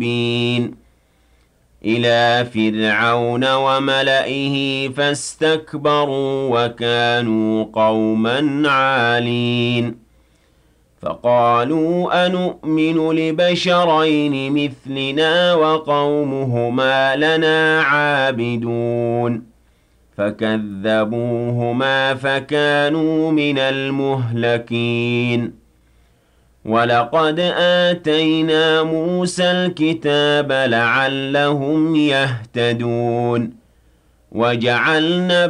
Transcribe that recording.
إِلَىٰ فِرْعَوْنَ وَمَلَئِهِ فَاسْتَكْبَرُوا وَكَانُوا قَوْمًا عَالِينَ فَقَالُوا أَنُؤْمِنُ لِبَشَرَيْنِ مِثْلِنَا وَقَوْمُهُمَا لَنَا عَابِدُونَ فَكَذَّبُوهُمَا فَكَانُوا مِنَ الْمُهْلَكِينَ وَلَقَدْ آتَيْنَا مُوسَى الْكِتَابَ لَعَلَّهُمْ يَهْتَدُونَ وَجَعَلْنَا